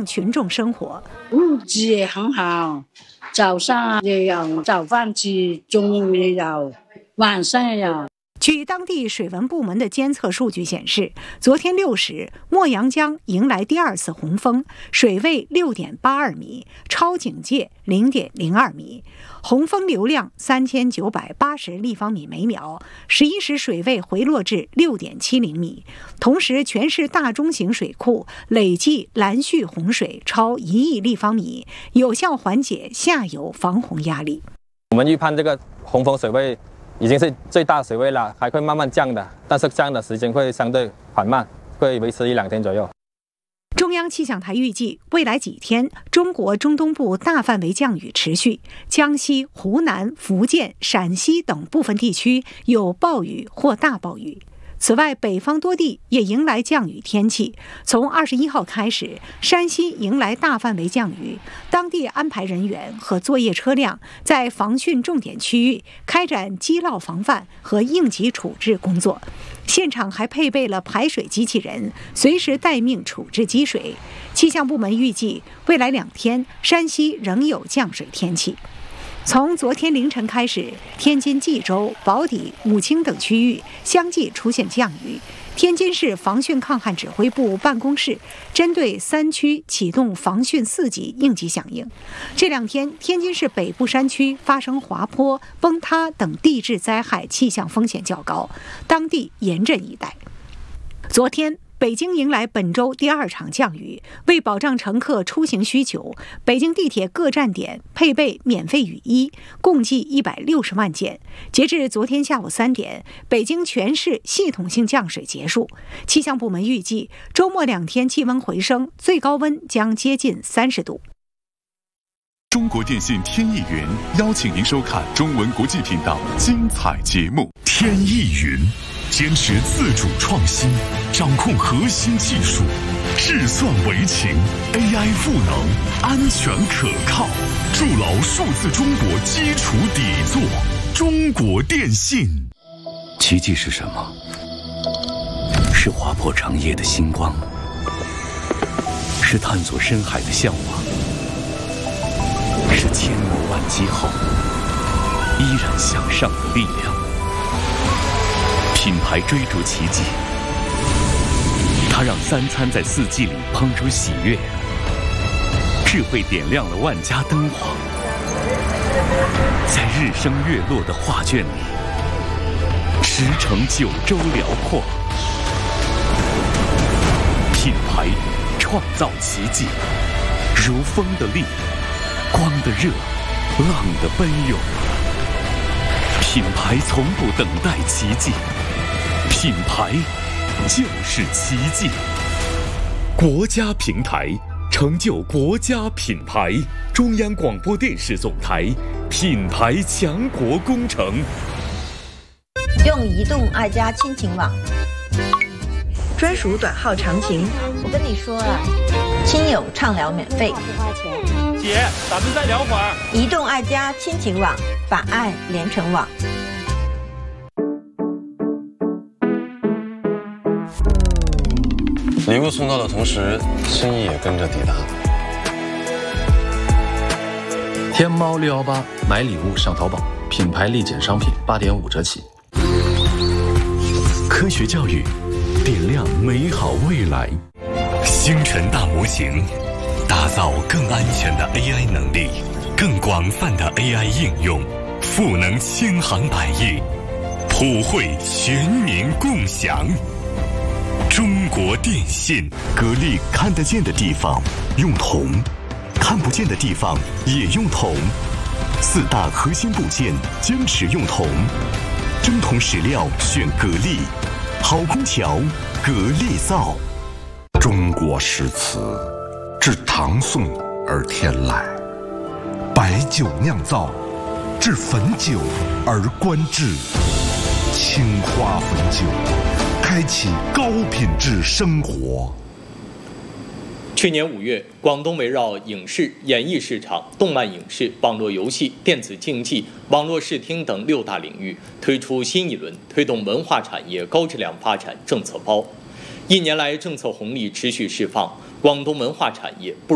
群众生活。 物质也很好，早上也有早饭吃，中午也有，晚上也有。 据当地水文部门的监测数据显示，昨天6时，墨阳江迎来第2次洪峰，水位6.82米，超警戒0.02米，洪峰流量3980立方米每秒，11时水位回落至6.70米。同时，全市大中型水库累计拦蓄洪水超1亿立方米，有效缓解下游防洪压力。 我们预判这个洪峰水位已经是最大水位了，还会慢慢降的，但是降的时间会相对缓慢，会维持1-2天左右。 中央气象台预计，未来几天，中国中东部大范围降雨持续，江西、湖南、福建、陕西等部分地区有暴雨或大暴雨。此外，北方多地也迎来降雨天气。从21号开始，山西迎来大范围降雨，当地安排人员和作业车辆在防汛重点区域开展积涝防范和应急处置工作。现场还配备了排水机器人，随时待命处置积水。气象部门预计，未来2天，山西仍有降水天气。从昨天凌晨开始，天津蓟州、宝坻、武清等区域相继出现降雨。天津市防汛抗旱指挥部办公室针对3区启动防汛4级应急响应。这2天，天津市北部山区发生滑坡、崩塌等地质灾害气象风险较高，当地严阵以待。昨天，北京迎来本周第2场降雨，为保障乘客出行需求，北京地铁各站点配备免费雨衣，共计160万件。截至昨天下午3点，北京全市系统性降水结束。气象部门预计，周末2天气温回升，最高温将接近30度。 中国电信天翼云邀请您收看中文国际频道精彩节目。天翼云坚持自主创新，掌控核心技术，智算为情 ，AI 赋能，安全可靠，筑牢数字中国基础底座。中国电信。 奇迹是什么？是划破长夜的星光，是探索深海的向往，是千磨万击后依然向上的力量。品牌追逐奇迹，它让3餐在4季里烹出喜悦，智慧点亮了万家灯火，在日升月落的画卷里驰骋9州辽阔。品牌创造奇迹，如风的力，光的热，浪的奔涌。品牌从不等待奇迹，品牌就是奇迹。国家平台成就国家品牌，中央广播电视总台品牌强国工程。 用移动爱家亲情网， 专属短号长情。 我跟你说了，亲友畅聊免费。 姐，咱们再聊会儿。 移动爱家亲情网，把爱连成网。 礼物送到的同时，心意也跟着抵达。 天猫618买礼物上淘宝，品牌立减商品8.5折起。 科学教育，点亮美好未来。星辰大模型，打造更安全的 AI 能力，更广泛的 AI 应用，赋能千行百业，普惠全民共享。中国电信，格力看得见的地方用铜，看不见的地方也用铜，4大核心部件坚持用铜，真铜实料选格力，好空调格力造。 中国诗词自唐宋而天来，白酒酿造，至汾酒而观致，青花汾酒，开启高品质生活。 去年5月，广东围绕影视、演艺市场、动漫影视、网络游戏、电子竞技、网络视听等6大领域推出新一轮推动文化产业高质量发展政策包。1年来，政策红利持续释放，广东文化产业不